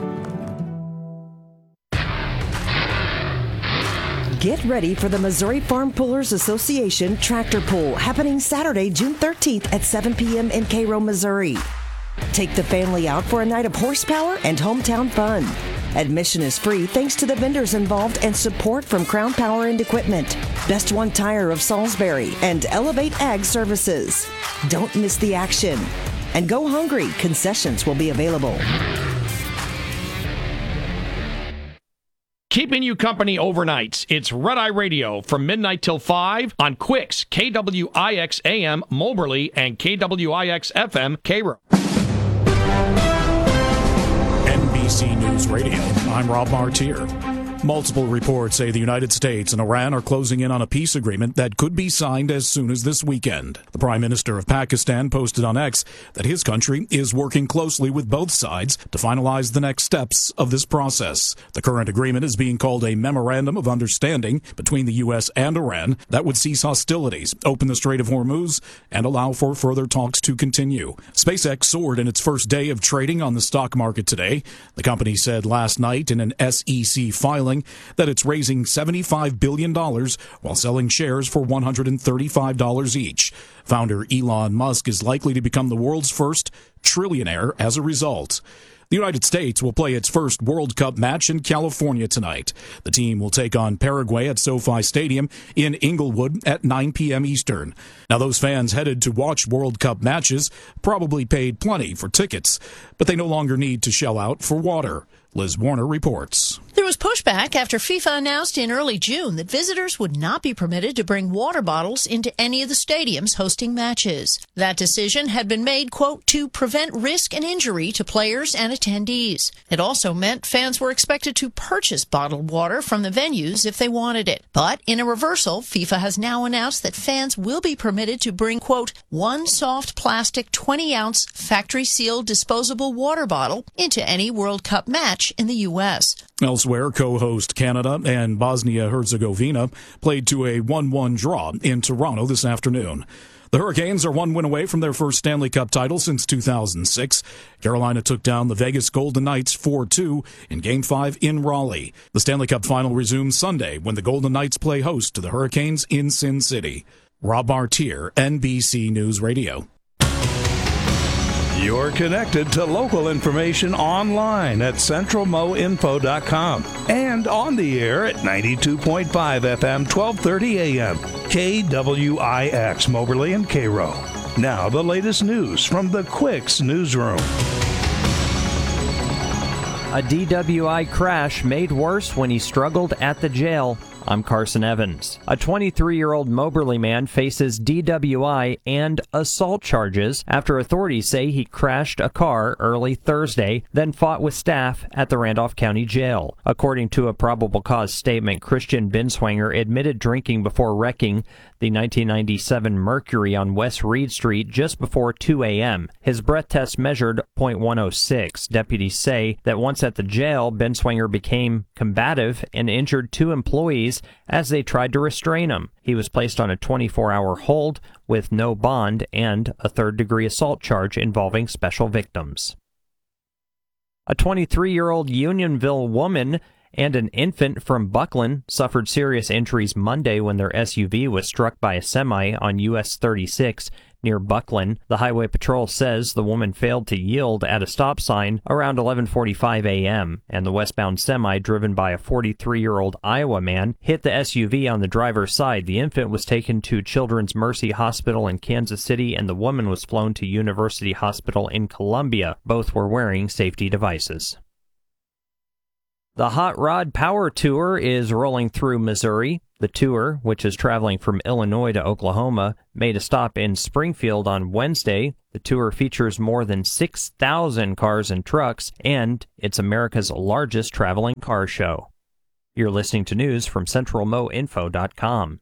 Get ready for the Missouri Farm Pullers Association Tractor Pull happening Saturday, June thirteenth at seven p.m. in Cairo, Missouri. Take the family out for a night of horsepower and hometown fun. Admission is free thanks to the vendors involved and support from Crown Power and Equipment, Best One Tire of Salisbury, and Elevate Ag Services. Don't miss the action. And go hungry. Concessions will be available. Keeping you company overnights, it's Red Eye Radio from midnight till five on Quicks, K W I X A M Moberly and K W I X F M Cairo. N B C News Radio, I'm Rob Martier. Multiple reports say the United States and Iran are closing in on a peace agreement that could be signed as soon as this weekend. The Prime Minister of Pakistan posted on X that his country is working closely with both sides to finalize the next steps of this process. The current agreement is being called a Memorandum of Understanding between the U S and Iran that would cease hostilities, open the Strait of Hormuz, and allow for further talks to continue. SpaceX soared in its first day of trading on the stock market today. The company said last night in an S E C filing that it's raising seventy-five billion dollars while selling shares for one hundred thirty-five dollars each. Founder Elon Musk is likely to become the world's first trillionaire as a result. The United States will play its first World Cup match in California tonight. The team will take on Paraguay at SoFi Stadium in Inglewood at nine p.m. Eastern. Now, those fans headed to watch World Cup matches probably paid plenty for tickets, but they no longer need to shell out for water. Liz Warner reports. There was pushback after FIFA announced in early June that visitors would not be permitted to bring water bottles into any of the stadiums hosting matches. That decision had been made, quote, to prevent risk and injury to players and attendees. It also meant fans were expected to purchase bottled water from the venues if they wanted it. But in a reversal, FIFA has now announced that fans will be permitted to bring, quote, one soft plastic twenty-ounce factory-sealed disposable water bottle into any World Cup match in the U S. Elsewhere, co-host Canada and Bosnia-Herzegovina played to a one one draw in Toronto this afternoon. The Hurricanes are one win away from their first Stanley Cup title since two thousand six. Carolina took down the Vegas Golden Knights four two in Game five in Raleigh. The Stanley Cup final resumes Sunday when the Golden Knights play host to the Hurricanes in Sin City. Rob Martier, N B C News Radio. You're connected to local information online at central mo info dot com and on the air at ninety-two point five F M, twelve thirty A M, K W I X, Moberly and Cairo. Now the latest news from the Quicks newsroom. A D W I crash made worse when he struggled at the jail. I'm Carson Evans. A twenty-three-year-old Moberly man faces D W I and assault charges after authorities say he crashed a car early Thursday, then fought with staff at the Randolph County Jail. According to a probable cause statement, Christian Binswanger admitted drinking before wrecking the nineteen ninety-seven Mercury on West Reed Street just before two a.m. His breath test measured point one oh six. Deputies say that once at the jail, Binswanger became combative and injured two employees as they tried to restrain him. He was placed on a twenty-four hour hold with no bond and a third-degree assault charge involving special victims. A twenty-three-year-old Unionville woman and an infant from Buckland suffered serious injuries Monday when their S U V was struck by a semi on U S thirty-six near Buckland. The Highway Patrol says the woman failed to yield at a stop sign around eleven forty-five a.m., and the westbound semi driven by a forty-three-year-old Iowa man hit the S U V on the driver's side. The infant was taken to Children's Mercy Hospital in Kansas City, and the woman was flown to University Hospital in Columbia. Both were wearing safety devices. The Hot Rod Power Tour is rolling through Missouri. The tour, which is traveling from Illinois to Oklahoma, made a stop in Springfield on Wednesday. The tour features more than six thousand cars and trucks, and it's America's largest traveling car show. You're listening to news from Central Mo Info dot com.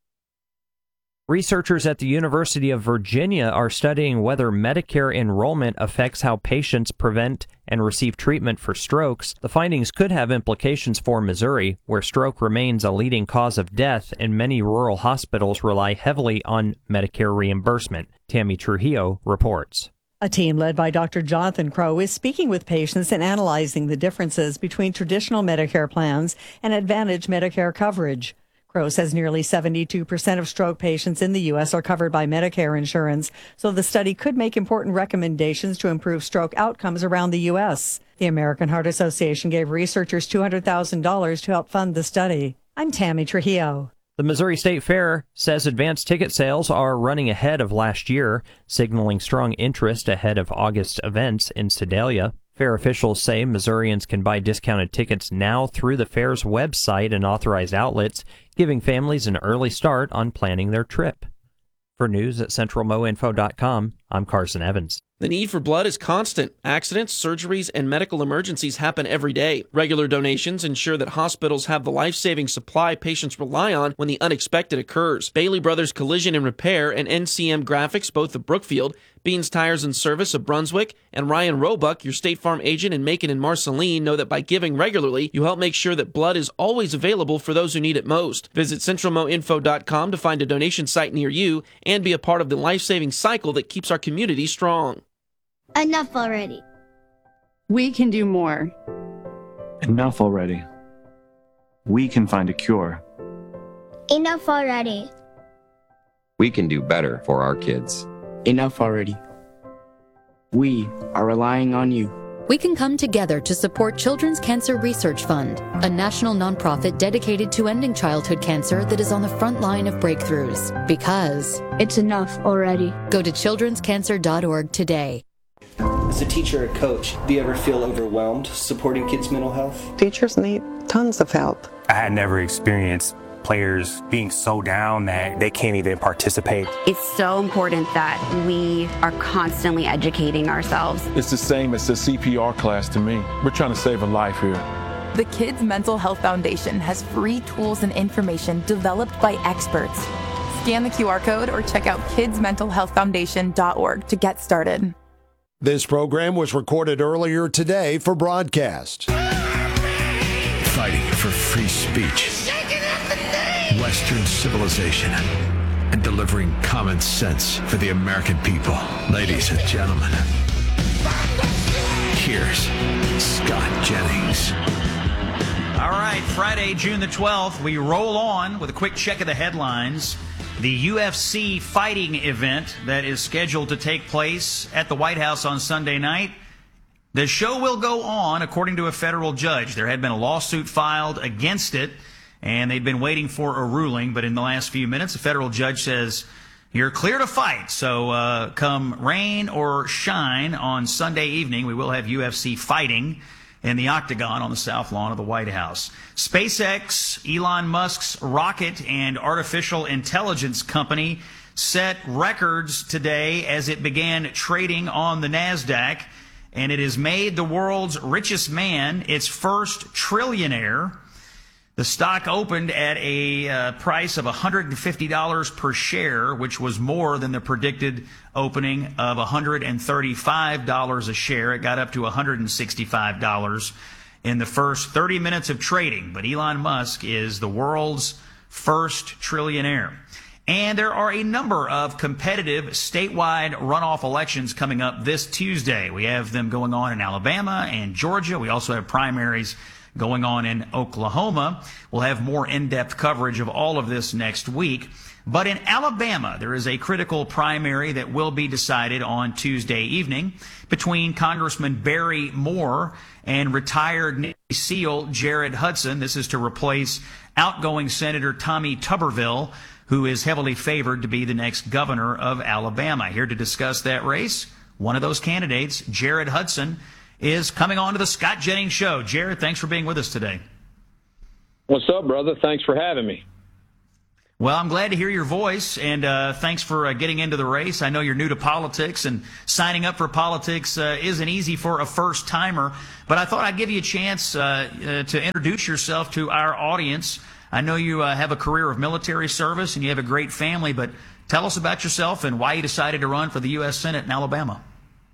Researchers at the University of Virginia are studying whether Medicare enrollment affects how patients prevent and receive treatment for strokes. The findings could have implications for Missouri, where stroke remains a leading cause of death, and many rural hospitals rely heavily on Medicare reimbursement. Tammy Trujillo reports. A team led by Doctor Jonathan Crow is speaking with patients and analyzing the differences between traditional Medicare plans and Advantage Medicare coverage. Crow says nearly seventy-two percent of stroke patients in the U S are covered by Medicare insurance, so the study could make important recommendations to improve stroke outcomes around the U S. The American Heart Association gave researchers two hundred thousand dollars to help fund the study. I'm Tammy Trujillo. The Missouri State Fair says advance ticket sales are running ahead of last year, signaling strong interest ahead of August events in Sedalia. Fair officials say Missourians can buy discounted tickets now through the fair's website and authorized outlets, giving families an early start on planning their trip. For news at Central Mo Info dot com, I'm Carson Evans. The need for blood is constant. Accidents, surgeries, and medical emergencies happen every day. Regular donations ensure that hospitals have the life-saving supply patients rely on when the unexpected occurs. Bailey Brothers Collision and Repair and N C M Graphics, both of Brookfield, Beans Tires and Service of Brunswick, and Ryan Roebuck, your State Farm agent in Macon and Marceline, know that by giving regularly, you help make sure that blood is always available for those who need it most. Visit Central Mo Info dot com to find a donation site near you and be a part of the life-saving cycle that keeps our community strong. Enough already. We can do more. Enough already. We can find a cure. Enough already. We can do better for our kids. Enough already. We are relying on you. We can come together to support Children's Cancer Research Fund, a national nonprofit dedicated to ending childhood cancer that is on the front line of breakthroughs. Because it's enough already. Go to children's cancer dot org today. As a teacher or coach, do you ever feel overwhelmed supporting kids' mental health? Teachers need tons of help. I had never experienced players being so down that they can't even participate. It's so important that we are constantly educating ourselves. It's the same as the C P R class to me. We're trying to save a life here. The Kids Mental Health Foundation has free tools and information developed by experts. Scan the Q R code or check out kids mental health foundation dot org to get started. This program was recorded earlier today for broadcast. Fighting for free speech, Western civilization, and delivering common sense for the American people. Ladies and gentlemen, here's Scott Jennings. All right, Friday, June the twelfth, we roll on with a quick check of the headlines. The U F C fighting event that is scheduled to take place at the White House on Sunday night. The show will go on, according to a federal judge. There had been a lawsuit filed against it, and they'd been waiting for a ruling. But in the last few minutes, a federal judge says, you're clear to fight. So uh, come rain or shine on Sunday evening, we will have U F C fighting in the Octagon on the South Lawn of the White House. SpaceX, Elon Musk's rocket and artificial intelligence company, set records today as it began trading on the NASDAQ, and it has made the world's richest man its first trillionaire. The stock opened at a uh, price of one hundred fifty dollars per share, which was more than the predicted opening of one hundred thirty-five dollars a share. It got up to one hundred sixty-five dollars in the first thirty minutes of trading. But Elon Musk is the world's first trillionaire. And there are a number of competitive statewide runoff elections coming up this Tuesday. We have them going on in Alabama and Georgia. We also have primaries going on in Oklahoma. We'll have more in-depth coverage of all of this next week. But in Alabama, there is a critical primary that will be decided on Tuesday evening between Congressman Barry Moore and retired Navy SEAL Jared Hudson. This is to replace outgoing Senator Tommy Tuberville, who is heavily favored to be the next governor of Alabama. Here to discuss that race, one of those candidates, Jared Hudson, is coming on to the Scott Jennings Show. Jared, thanks for being with us today. What's up, brother? Thanks for having me. Well, I'm glad to hear your voice, and uh, thanks for uh, getting into the race. I know you're new to politics, and signing up for politics uh, isn't easy for a first-timer, but I thought I'd give you a chance uh, uh, to introduce yourself to our audience. I know you uh, have a career of military service, and you have a great family, but tell us about yourself and why you decided to run for the U S Senate in Alabama.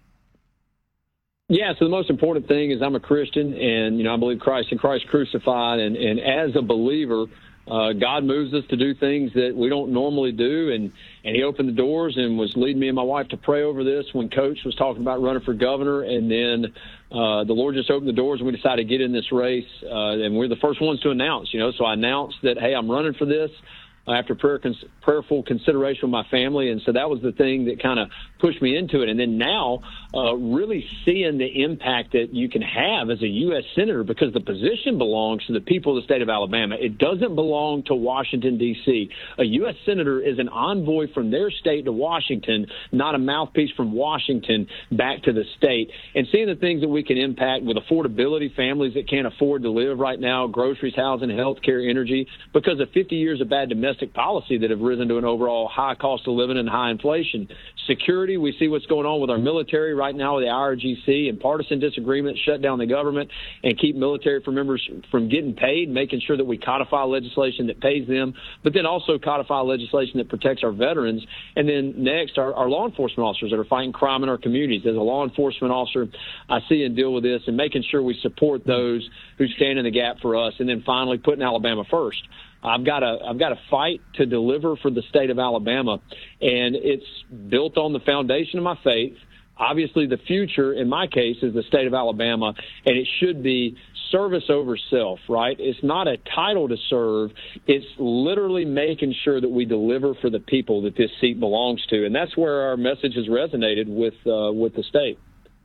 Yeah, so the most important thing is I'm a Christian, and, you know, I believe Christ and Christ crucified, and, and as a believer, Uh, God moves us to do things that we don't normally do, and, and he opened the doors and was leading me and my wife to pray over this when Coach was talking about running for governor, and then uh, the Lord just opened the doors and we decided to get in this race, uh, and we're the first ones to announce, you know, so I announced that, hey, I'm running for this after prayer, cons- prayerful consideration with my family, and so that was the thing that kind of pushed me into it. And then now uh, really seeing the impact that you can have as a U S Senator, because the position belongs to the people of the state of Alabama. It doesn't belong to Washington, D C A U S Senator is an envoy from their state to Washington, not a mouthpiece from Washington back to the state. And seeing the things that we can impact with affordability, families that can't afford to live right now, groceries, housing, health care, energy, because of fifty years of bad domestic policy that have risen to an overall high cost of living and high inflation. Security, we see what's going on with our military right now with the I R G C and partisan disagreements, shut down the government and keep military members from getting paid, making sure that we codify legislation that pays them, but then also codify legislation that protects our veterans. And then next, our, our law enforcement officers that are fighting crime in our communities. As a law enforcement officer, I see and deal with this and making sure we support those who stand in the gap for us. And then finally, putting Alabama first. I've got to I've got to fight to deliver for the state of Alabama, and it's built on the foundation of my faith. Obviously, the future, in my case, is the state of Alabama, and it should be service over self, right? It's not a title to serve. It's literally making sure that we deliver for the people that this seat belongs to, and that's where our message has resonated with uh, with the state.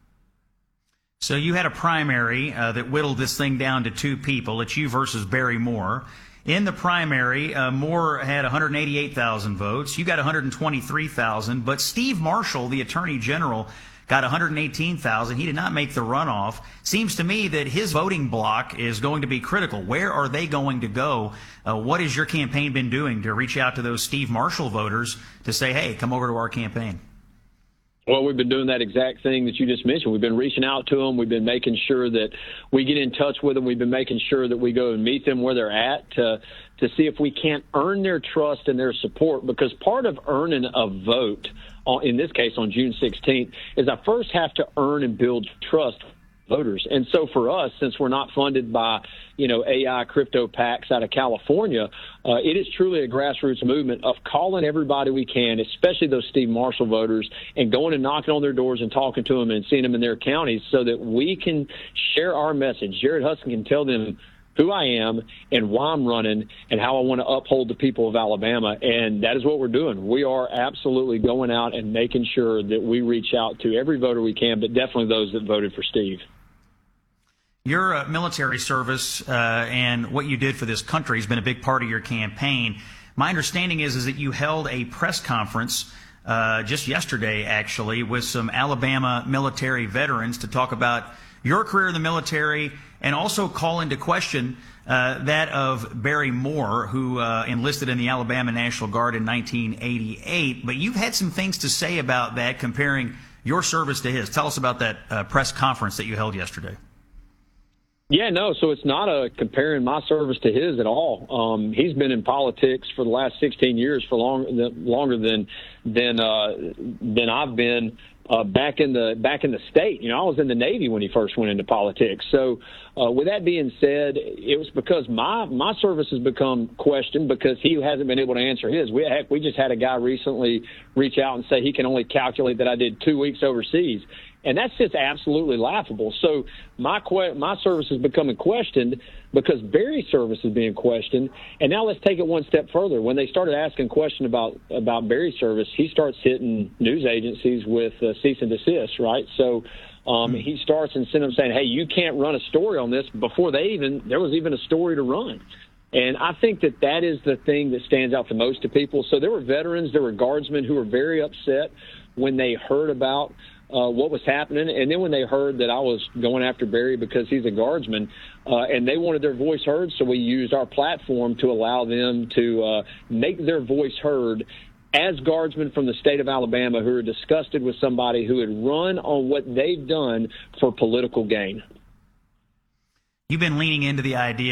So you had a primary uh, that whittled this thing down to two people. It's you versus Barry Moore. In the primary, uh, Moore had one hundred eighty-eight thousand votes. You got one hundred twenty-three thousand. But Steve Marshall, the Attorney General, got one hundred eighteen thousand. He did not make the runoff. Seems to me that his voting block is going to be critical. Where are they going to go? Uh, what has your campaign been doing to reach out to those Steve Marshall voters to say, hey, come over to our campaign? Well, we've been doing that exact thing that you just mentioned. We've been reaching out to them. We've been making sure that we get in touch with them. We've been making sure that we go and meet them where they're at to, to see if we can't earn their trust and their support, because part of earning a vote, in this case on June sixteenth, is I first have to earn and build trust voters. And so for us, since we're not funded by, you know, A I crypto PACs out of California, uh, it is truly a grassroots movement of calling everybody we can, especially those Steve Marshall voters, and going and knocking on their doors and talking to them and seeing them in their counties so that we can share our message. Jared Hudson can tell them who I am and why I'm running and how I want to uphold the people of Alabama. And that is what we're doing. We are absolutely going out and making sure that we reach out to every voter we can, but definitely those that voted for Steve. Your uh, military service uh, and what you did for this country has been a big part of your campaign. My understanding is, is that you held a press conference uh, just yesterday, actually, with some Alabama military veterans to talk about your career in the military and also call into question uh, that of Barry Moore, who uh, enlisted in the Alabama National Guard in nineteen eighty-eight. But you've had some things to say about that, comparing your service to his. Tell us about that uh, press conference that you held yesterday. Yeah, no, so it's not a comparing my service to his at all. Um, he's been in politics for the last sixteen years, for long, longer than than uh, than I've been uh, back in the back in the state. You know, I was in the Navy when he first went into politics. So uh, with that being said, it was because my my service has become questioned because he hasn't been able to answer his. We heck, we just had a guy recently reach out and say he can only calculate that I did two weeks overseas. And that's just absolutely laughable. So my que- my service is becoming questioned because Barry's service is being questioned. And now let's take it one step further. When they started asking questions about, about Barry's service, he starts hitting news agencies with uh, cease and desist, right? So um, he starts and send them saying, hey, you can't run a story on this before they even there was even a story to run. And I think that that is the thing that stands out the most to people. So there were veterans, there were guardsmen who were very upset when they heard about Uh, what was happening. And then when they heard that I was going after Barry because he's a guardsman, uh, and they wanted their voice heard, so we used our platform to allow them to uh, make their voice heard as guardsmen from the state of Alabama who are disgusted with somebody who had run on what they've done for political gain. You've been leaning into the idea